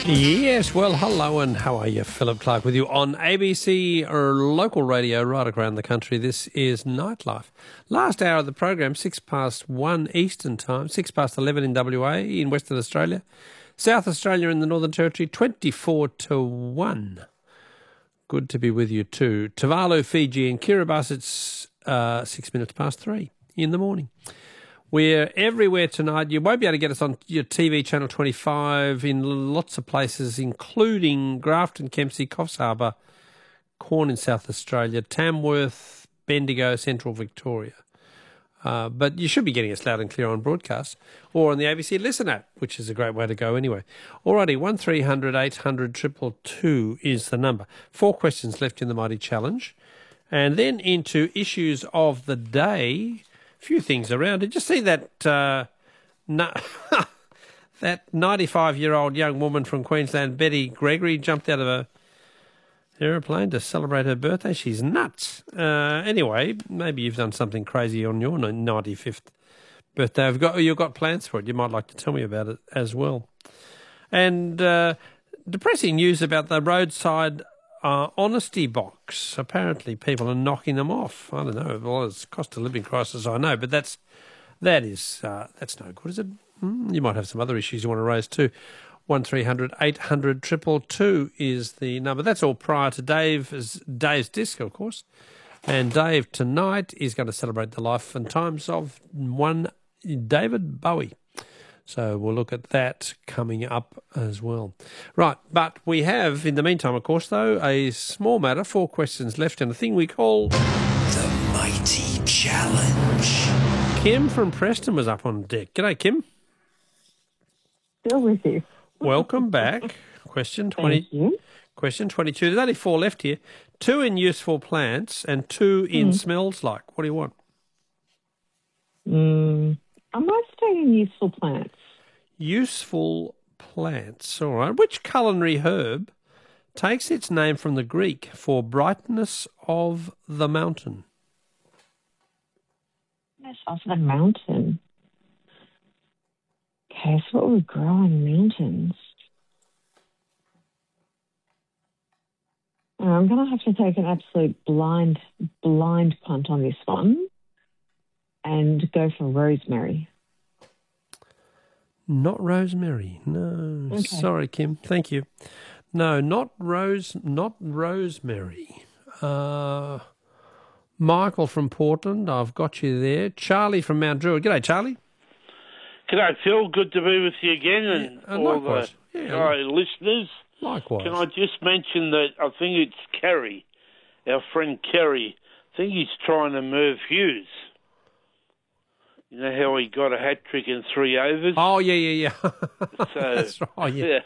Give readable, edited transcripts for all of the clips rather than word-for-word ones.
Yes, well, hello and how are you? Philip Clark with you on ABC or local radio right around the country. This is Nightlife. Last hour of the program, 1:06 Eastern Time, 11 in WA in Western Australia, South Australia and the Northern Territory, 24-1. Good to be with you too. Tuvalu, Fiji and Kiribati, it's 3 in the morning. We're everywhere tonight. You won't be able to get us on your TV, Channel 25, in lots of places, including Grafton, Kempsey, Coffs Harbour, Corn in South Australia, Tamworth, Bendigo, Central Victoria. But you should be getting us loud and clear on broadcast or on the ABC Listen app, which is a great way to go anyway. Alrighty, 1300 800 222 is the number. 4 questions left in the Mighty Challenge. And then into issues of the day. Few things around. Did you see that that 95-year-old young woman from Queensland, Betty Gregory, jumped out of a aeroplane to celebrate her birthday? She's nuts. Anyway, maybe you've done something crazy on your 95th birthday. You've got plans for it. You might like to tell me about it as well. And depressing news about the roadside honesty box. Apparently people are knocking them off. I don't know. Well, it's cost of living crisis, I know, but that's no good, is it? You might have some other issues you want to raise too. 1300 800 222 is the number. That's all prior to Dave's disc, of course. And Dave tonight is going to celebrate the life and times of one David Bowie. So we'll look at that coming up as well. Right, but we have, in the meantime, of course, though, a small matter, 4 questions left, and a thing we call The Mighty Challenge. Kim from Preston was up on deck. G'day, Kim. Still with you. Welcome back. Question 20. Thank you. Question 22. There's only 4 left here. 2 in useful plants and 2 in smells like. What do you want? I might stay in useful plants. Useful plants. All right. Which culinary herb takes its name from the Greek for brightness of the mountain? Yes, off the mountain. Okay, so what would grow on mountains? I'm going to have to take an absolute blind punt on this one and go for rosemary. Not rosemary. No. Okay. Sorry, Kim. Thank you. No, not rosemary. Michael from Portland, I've got you there. Charlie from Mount Druitt. G'day, Charlie. G'day, Phil. Good to be with you again and all likewise. the listeners. Likewise. Can I just mention that I think it's Kerry, our friend Kerry. I think he's trying to Merv Hughes. You know how he got a hat-trick in 3 overs? Oh, yeah. So, That's right, yeah.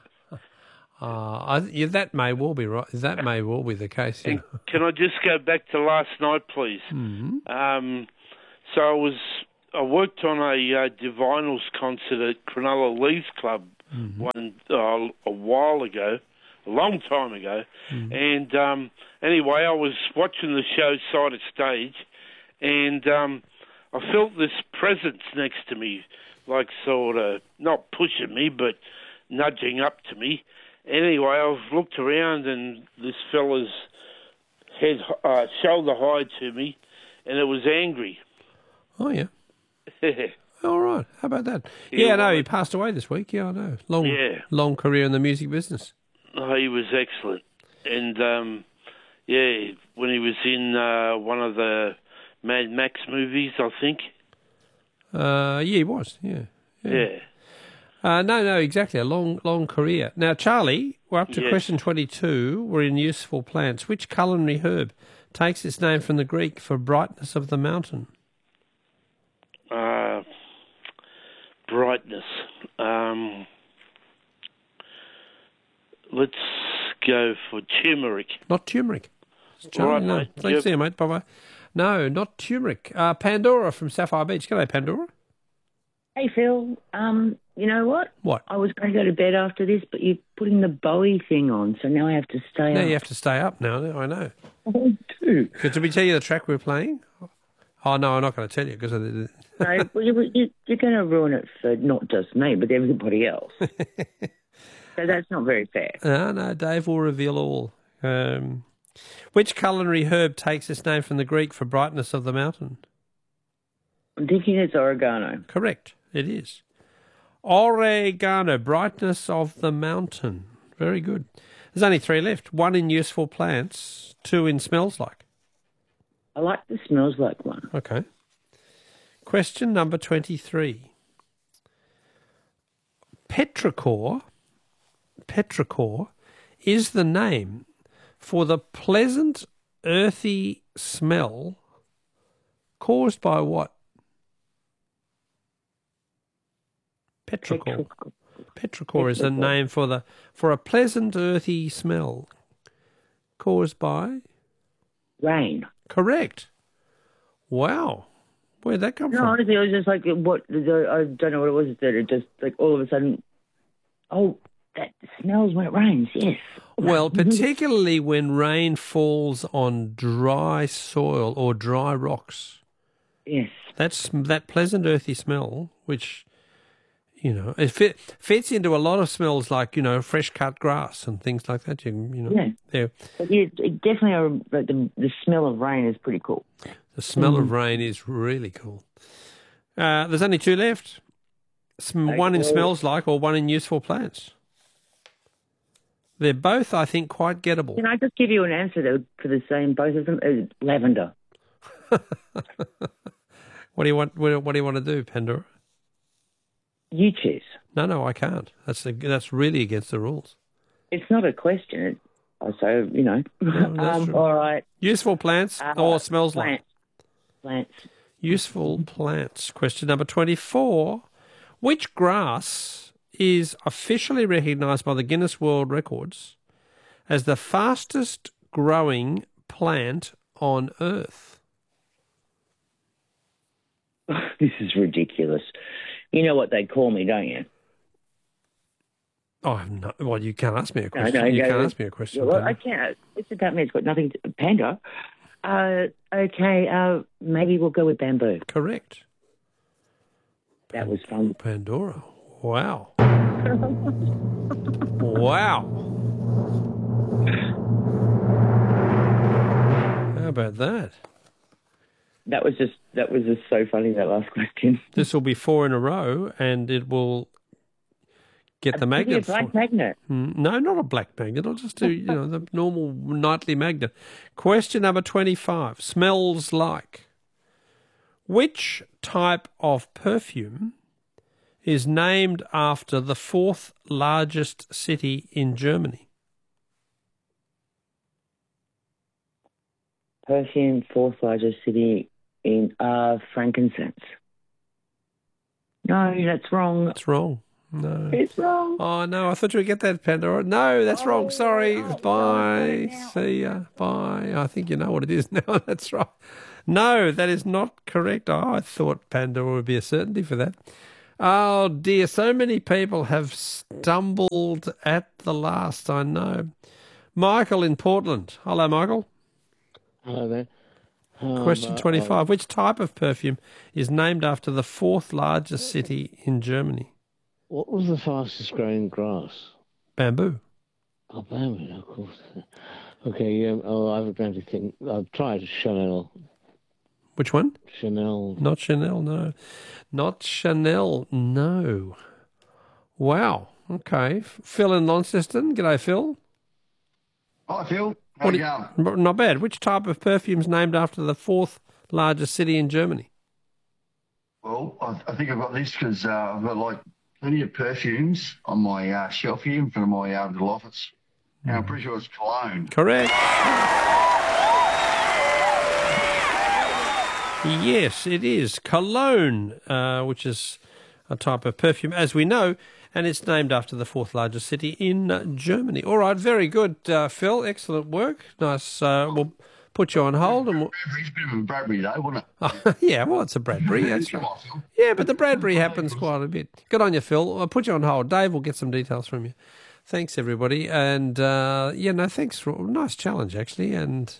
That may well be right. That may well be the case. Yeah. And can I just go back to last night, please? Mm-hmm. So I worked on a Divinals concert at Cronulla Leagues Club a while ago, a long time ago. And anyway, I was watching the show side of stage, and I felt this presence next to me, like sort of not pushing me, but nudging up to me. Anyway, I've looked around, and this fella's head, shoulder high to me, and it was angry. Oh, yeah. All right. How about that? Yeah, no, he passed away this week. Yeah, I know. Long career in the music business. Oh, he was excellent. And, when he was in one of the Mad Max movies, I think. Yeah, he was. Yeah. No, exactly. A long career. Now, Charlie, we're up to question 22. We're in useful plants. Which culinary herb takes its name from the Greek for brightness of the mountain? Brightness. Let's go for turmeric. Not turmeric. Charlie, Right, no. mate. Thanks, see you, mate. Bye-bye. No, not turmeric. Pandora from Sapphire Beach. G'day, Pandora. Hey, Phil. You know what? What? I was going to go to bed after this, but you're putting the Bowie thing on, so now I have to stay Now up. you have to stay up now. I know. I do. Did we tell you the track we're playing? Oh, no, I'm not going to tell you because So, well, you're going to ruin it for not just me, but everybody else. So that's not very fair. No, Dave will reveal all. Which culinary herb takes its name from the Greek for brightness of the mountain? I'm thinking it's oregano. Correct, it is. Oregano, brightness of the mountain. Very good. There's only 3 left. 1 in useful plants, 2 in smells like. I like the smells like one. Okay. Question number 23. Petrichor is the name for the pleasant, earthy smell caused by what? Petrichor. Petrichor is a name for a pleasant, earthy smell caused by Rain. Correct. Wow. Where'd that come No, from? honestly, I was just like, what? I don't know what it was. That it just like all of a sudden, oh, that smells when it rains. Yes. Well, particularly when rain falls on dry soil or dry rocks. Yes. That's that pleasant earthy smell, which, it fits into a lot of smells like, fresh cut grass and things like that. Yeah. They're, But yeah, it definitely, like the smell of rain is pretty cool. the smell of rain is really cool. There's only 2 left. One in smells like or 1 in useful plants. They're both, I think, quite gettable. Can I just give you an answer for the same, both of them? Lavender. What do you want? What do you want to do, Pandora? You choose. No, I can't. That's really against the rules. It's not a question. So, that's true. all right. Useful plants or smells like? Plants. Useful plants. Question number 24. Which grass is officially recognised by the Guinness World Records as the fastest growing plant on Earth? This is ridiculous. You know what they call me, don't you? Oh, no. Well, you can't ask me a question. No, you can't ask me a question. Well, can you? I can't. It's about me. It's got nothing to Panda. Okay, maybe we'll go with bamboo. Correct. That was fun. Pandora. Wow. Wow. How about that? That was just so funny, that last question. This will be 4 in a row, and it will get the magnet. A black magnet. No, not a black magnet. I'll just do the normal nightly magnet. Question number 25. Smells like. Which type of perfume is named after the 4th largest city in Germany? Perfume, 4th largest city in frankincense. No, that's wrong. That's wrong. No. It's wrong. Oh, no, I thought you would get that, Pandora. No, that's wrong. Sorry. Bye. See ya. Bye. I think you know what it is now. That's right. No, that is not correct. Oh, I thought Pandora would be a certainty for that. Oh, dear. So many people have stumbled at the last, I know. Michael in Portland. Hello, Michael. Hello there. Question 25. Which type of perfume is named after the 4th largest city in Germany? What was the fastest growing grass? Bamboo. Oh, bamboo, of course. Okay, I've got to think. I've tried Chanel. Which one? Chanel. Not Chanel, no. Not Chanel, no. Wow. Okay. Phil in Launceston. G'day, Phil. Hi, Phil. How you going? Not bad. Which type of perfume is named after the 4th largest city in Germany? Well, I think I've got this because I've got plenty of perfumes on my shelf here in front of my little office. And I'm pretty sure it's cologne. Correct. Yes, it is. Cologne, which is a type of perfume, as we know, and it's named after the 4th largest city in Germany. All right, very good, Phil. Excellent work. Nice. We'll put you on hold. And Bradbury's a bit of a Bradbury, though, wasn't it? yeah, well, it's a Bradbury. That's right. Come on, Phil. Yeah, but the Bradbury happens quite a bit. Good on you, Phil. I'll put you on hold. Dave will get some details from you. Thanks, everybody. And, thanks. Nice challenge, actually. And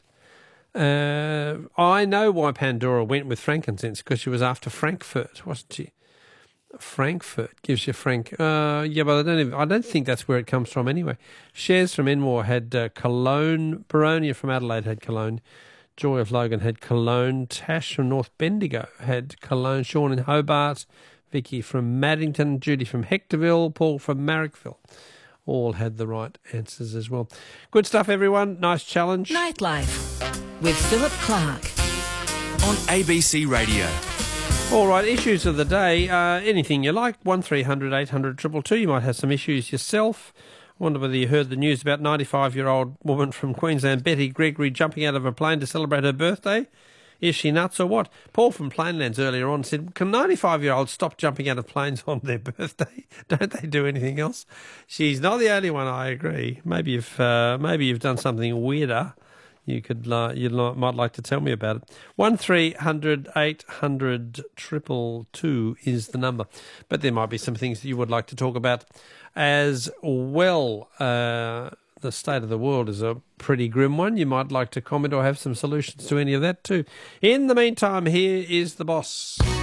I know why Pandora went with frankincense, because she was after Frankfurt, wasn't she? Frankfurt gives you Frank. Yeah, but I don't think that's where it comes from anyway. Shares from Enmore had Cologne. Baronia from Adelaide had Cologne. Joy of Logan had Cologne. Tash from North Bendigo had Cologne. Sean in Hobart. Vicky from Maddington. Judy from Hectorville. Paul from Marrickville. All had the right answers as well. Good stuff, everyone. Nice challenge. Nightlife with Philip Clark on ABC Radio. All right, issues of the day. Anything you like. 1300 800 222. You might have some issues yourself. I wonder whether you heard the news about 95-year-old woman from Queensland, Betty Gregory, jumping out of a plane to celebrate her birthday. Is she nuts or what? Paul from Plainlands earlier on said, can 95-year-olds stop jumping out of planes on their birthday? Don't they do anything else? She's not the only one, I agree. Maybe you've done something weirder. You might like to tell me about it. 1300 800 222 is the number. But there might be some things that you would like to talk about as well. The state of the world is a pretty grim one. You might like to comment or have some solutions to any of that too. In the meantime, here is the boss.